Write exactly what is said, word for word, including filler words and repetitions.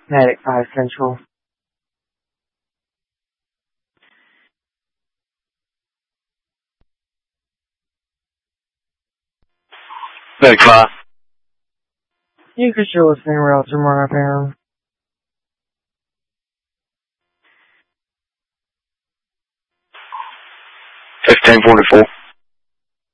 Medic five Central. Medic five. You can show us anywhere else in Marpound. fifteen forty-four.